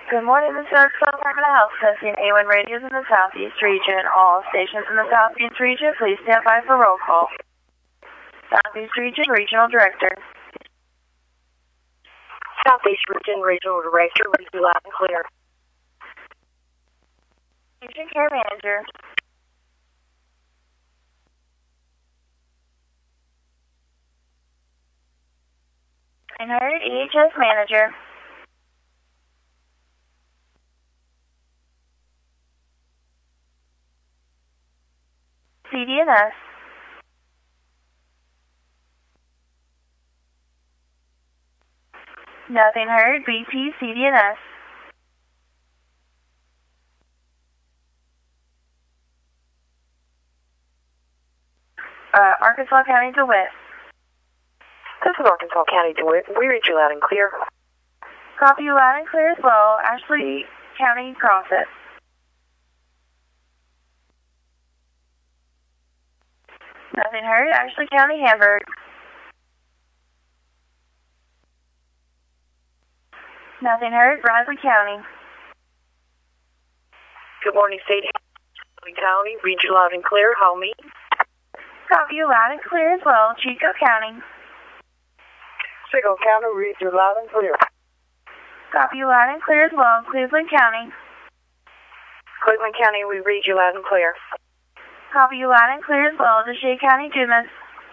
Good morning, this is Department of Health testing A1 radios in the Southeast region. All stations in the Southeast region, please stand by for roll call. Southeast region, Regional Director. Southeast region, Regional Director, read you loud and clear. Patient Care Manager. Inherited EHS Manager. CDNS. Nothing heard. BP CDNS. Arkansas County DeWitt. This is Arkansas County DeWitt. We read you loud and clear. Copy you loud and clear as well. Ashley County Crossett. Nothing heard. Ashley County Hamburg. Nothing heard. Bradley County. Good morning, State County. Read you loud and clear. Homie. Copy you loud and clear as well. Chico County. Chico County. Read you loud and clear. Copy you loud and clear as well. Cleveland County. Cleveland County. We read you loud and clear. Copy you loud and clear as well. Deshae County Dumas.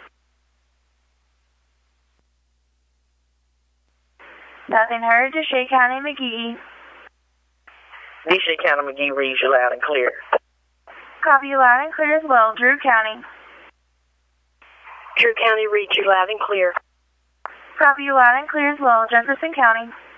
Nothing heard. Deshae County McGee. Deshae County McGee reads you loud and clear. Copy you loud and clear as well. Drew County. Drew County reads you loud and clear. Copy you loud and clear as well. Jefferson County.